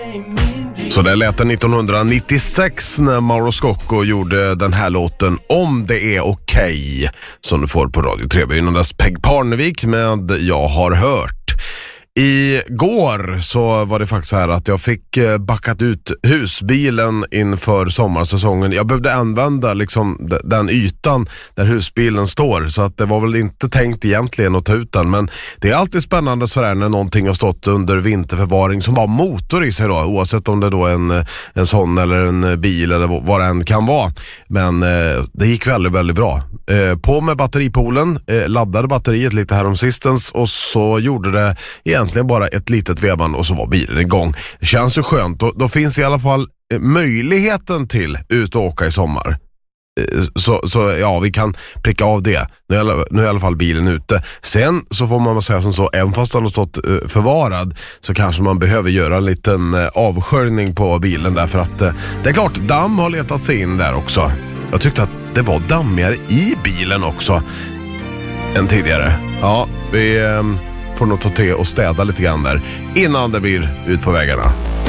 Så det lät 1996 när Mauro Scocco gjorde den här låten Om det är okej, som du får på Radio 3. Innan dess Peg Parnevik med Jag har hört. Igår så var det faktiskt så här att jag fick backat ut husbilen inför sommarsäsongen. Jag behövde använda liksom den ytan där husbilen står, så att det var väl inte tänkt egentligen att ta ut den. Men det är alltid spännande så där när någonting har stått under vinterförvaring som har motor i sig då, oavsett om det då är en sån eller en bil eller vad det än kan vara. Men det gick väldigt, väldigt bra. På med batteripoolen, laddade batteriet lite här om sistens och så gjorde det egentligen bara ett litet veband och så var bilen igång. Det känns ju skönt. Då finns i alla fall möjligheten till ut och åka i sommar. Så ja, vi kan pricka av det. Nu är i alla fall bilen ute. Sen så får man säga som så, även fast den har stått förvarad, så kanske man behöver göra en liten avsköljning på bilen, därför att det är klart, damm har letat sig in där också. Jag tyckte att det var dammigare i bilen också än tidigare. Ja, vi får nog ta till och städa lite grann där innan det blir ut på vägarna.